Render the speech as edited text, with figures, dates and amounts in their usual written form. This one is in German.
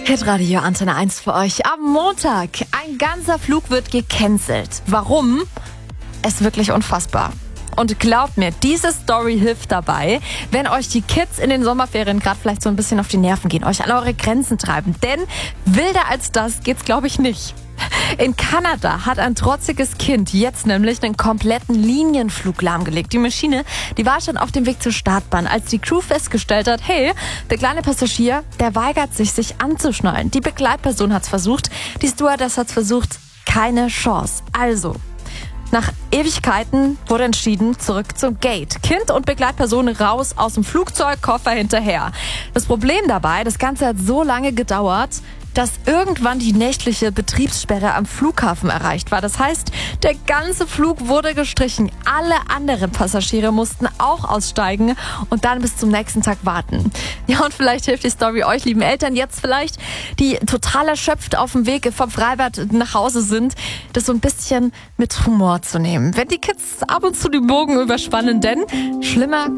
Hitradio Antenne 1 für euch am Montag. Ein ganzer Flug wird gecancelt. Warum? Es ist wirklich unfassbar. Und glaubt mir, diese Story hilft dabei, wenn euch die Kids in den Sommerferien gerade vielleicht so ein bisschen auf die Nerven gehen, euch an eure Grenzen treiben. Denn wilder als das geht's, glaube ich, nicht. In Kanada hat ein trotziges Kind jetzt nämlich einen kompletten Linienflug lahmgelegt. Die Maschine, die war schon auf dem Weg zur Startbahn, als die Crew festgestellt hat, hey, der kleine Passagier, der weigert sich anzuschnallen. Die Begleitperson hat's versucht, die Stewardess hat's versucht, keine Chance. Also, nach Ewigkeiten wurde entschieden, zurück zum Gate. Kind und Begleitperson raus aus dem Flugzeug, Koffer hinterher. Das Problem dabei, das Ganze hat so lange gedauert, dass irgendwann die nächtliche Betriebssperre am Flughafen erreicht war. Das heißt, der ganze Flug wurde gestrichen. Alle anderen Passagiere mussten auch aussteigen und dann bis zum nächsten Tag warten. Ja, und vielleicht hilft die Story euch, lieben Eltern, jetzt vielleicht, die total erschöpft auf dem Weg vom Freibad nach Hause sind, das so ein bisschen mit Humor zu nehmen. Wenn die Kids ab und zu die Bogen überspannen, denn schlimmer